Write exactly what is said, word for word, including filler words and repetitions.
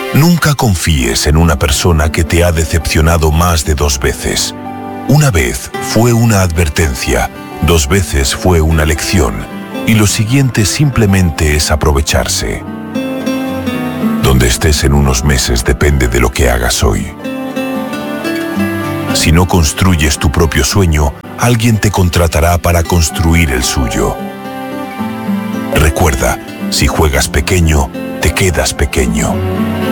Nunca confíes en una persona que te ha decepcionado más de dos veces. Una vez fue una advertencia, dos veces fue una lección, y lo siguiente simplemente es aprovecharse. Donde estés en unos meses depende de lo que hagas hoy. Si no construyes tu propio sueño, alguien te contratará para construir el suyo. Recuerda, si juegas pequeño, te quedas pequeño.